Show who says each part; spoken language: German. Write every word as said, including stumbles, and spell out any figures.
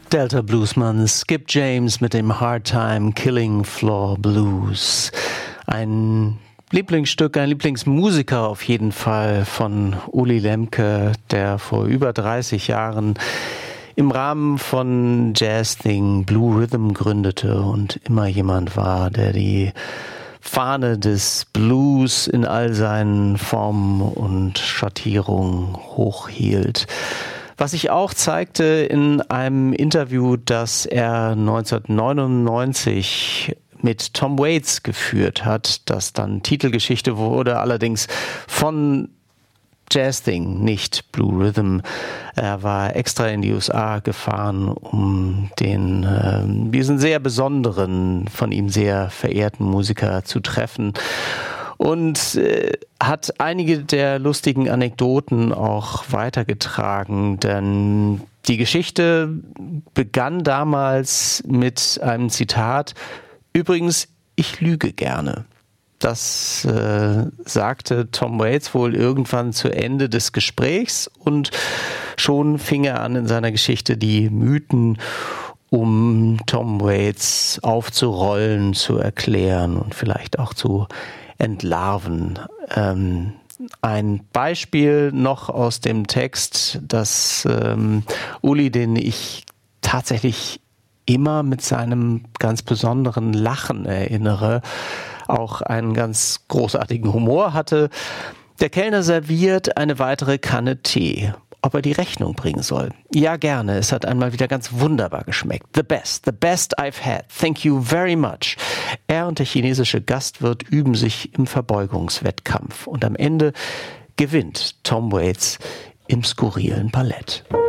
Speaker 1: Delta Bluesmann Skip James mit dem Hard Time Killing Floor Blues. Ein Lieblingsstück, ein Lieblingsmusiker auf jeden Fall von Uli Lemke, der vor über dreißig Jahren im Rahmen von Jazz Thing Blue Rhythm gründete und immer jemand war, der die Fahne des Blues in all seinen Formen und Schattierungen hochhielt. Was sich auch zeigte in einem Interview, das er neunzehnhundertneunundneunzig mit Tom Waits geführt hat, das dann Titelgeschichte wurde, allerdings von Jazz Thing, nicht Blue Rhythm. Er war extra in die U S A gefahren, um den äh, diesen sehr besonderen, von ihm sehr verehrten Musiker zu treffen. Und äh, hat einige der lustigen Anekdoten auch weitergetragen, denn die Geschichte begann damals mit einem Zitat: Übrigens, ich lüge gerne. Das äh, sagte Tom Waits wohl irgendwann zu Ende des Gesprächs und schon fing er an, in seiner Geschichte die Mythen um Tom Waits aufzurollen, zu erklären und vielleicht auch zu entlarven. Ähm, ein Beispiel noch aus dem Text, dass ähm, Uli, den ich tatsächlich immer mit seinem ganz besonderen Lachen erinnere, auch einen ganz großartigen Humor hatte. Der Kellner serviert eine weitere Kanne Tee. Ob er die Rechnung bringen soll? Ja, gerne. Es hat einmal wieder ganz wunderbar geschmeckt. The best, the best I've had. Thank you very much. Er und der chinesische Gastwirt üben sich im Verbeugungswettkampf. Und am Ende gewinnt Tom Waits im skurrilen Ballett.